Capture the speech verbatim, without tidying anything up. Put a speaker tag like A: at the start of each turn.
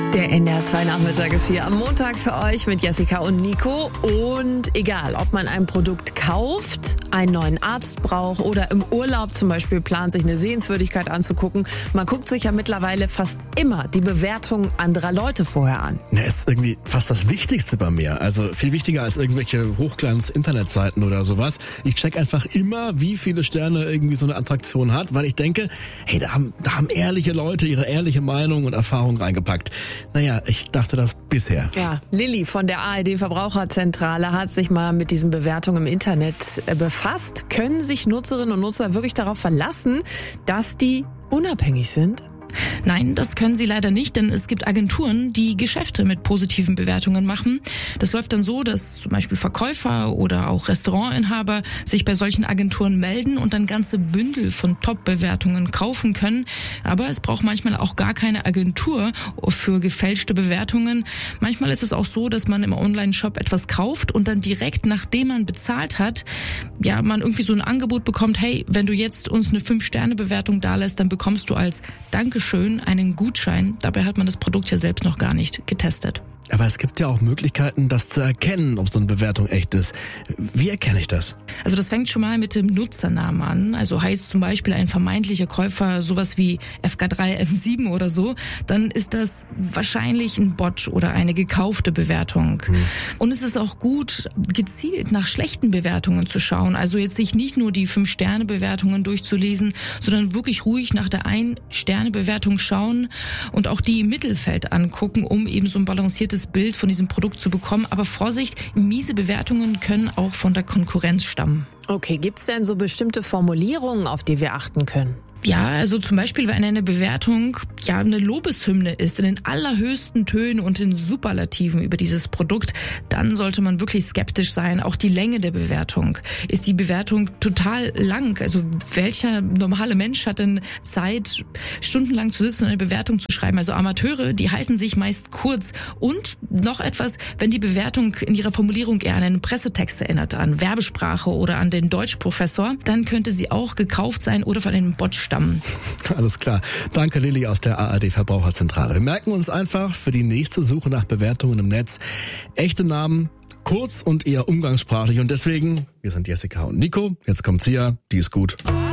A: Der N D R zwei Nachmittag ist hier am Montag für euch mit Jessica und Nico. Und egal, ob man ein Produkt kauft, einen neuen Arzt braucht oder im Urlaub zum Beispiel plant, sich eine Sehenswürdigkeit anzugucken, man guckt sich ja mittlerweile fast immer die Bewertung anderer Leute vorher an.
B: Ja, ist irgendwie fast das Wichtigste bei mir. Also viel wichtiger als irgendwelche Hochglanz-Internetseiten oder sowas. Ich check einfach immer, wie viele Sterne irgendwie so eine Attraktion hat, weil ich denke, hey, da haben, da haben ehrliche Leute ihre ehrliche Meinung und Erfahrung reingepackt. Naja, ich dachte das bisher.
A: Ja, Lilly von der A R D-Verbraucherzentrale hat sich mal mit diesen Bewertungen im Internet befasst. Können sich Nutzerinnen und Nutzer wirklich darauf verlassen, dass die unabhängig sind?
C: Nein, das können sie leider nicht, denn es gibt Agenturen, die Geschäfte mit positiven Bewertungen machen. Das läuft dann so, dass zum Beispiel Verkäufer oder auch Restaurantinhaber sich bei solchen Agenturen melden und dann ganze Bündel von Top-Bewertungen kaufen können. Aber es braucht manchmal auch gar keine Agentur für gefälschte Bewertungen. Manchmal ist es auch so, dass man im Online-Shop etwas kauft und dann direkt, nachdem man bezahlt hat, ja, man irgendwie so ein Angebot bekommt, hey, wenn du jetzt uns eine fünf Sterne Bewertung dalässt, dann bekommst du als Dankeschön einen Gutschein. Dabei hat man das Produkt ja selbst noch gar nicht getestet.
B: Aber es gibt ja auch Möglichkeiten, das zu erkennen, ob so eine Bewertung echt ist. Wie erkenne ich das?
C: Also das fängt schon mal mit dem Nutzernamen an. Also heißt zum Beispiel ein vermeintlicher Käufer sowas wie F K drei M sieben oder so, dann ist das wahrscheinlich ein Bot oder eine gekaufte Bewertung. Hm. Und es ist auch gut, gezielt nach schlechten Bewertungen zu schauen. Also jetzt sich nicht nur die fünf Sterne Bewertungen durchzulesen, sondern wirklich ruhig nach der ein Sterne Bewertung schauen und auch die im Mittelfeld angucken, um eben so ein balanciertes Bild von diesem Produkt zu bekommen. Aber Vorsicht, miese Bewertungen können auch von der Konkurrenz stammen.
A: Okay, gibt's denn so bestimmte Formulierungen, auf die wir achten können?
C: Ja, also zum Beispiel, wenn eine Bewertung ja eine Lobeshymne ist, in den allerhöchsten Tönen und in Superlativen über dieses Produkt, dann sollte man wirklich skeptisch sein. Auch die Länge der Bewertung. Ist die Bewertung total lang? Also welcher normale Mensch hat denn Zeit, stundenlang zu sitzen und eine Bewertung zu schreiben? Also Amateure, die halten sich meist kurz. Und noch etwas, wenn die Bewertung in ihrer Formulierung eher an einen Pressetext erinnert, an Werbesprache oder an den Deutschprofessor, dann könnte sie auch gekauft sein oder von einem Bot stammen.
B: Alles klar. Danke, Lilly aus der A R D-Verbraucherzentrale. Wir merken uns einfach für die nächste Suche nach Bewertungen im Netz echte Namen, kurz und eher umgangssprachlich. Und deswegen, wir sind Jessica und Nico. Jetzt kommt Sia, die ist gut.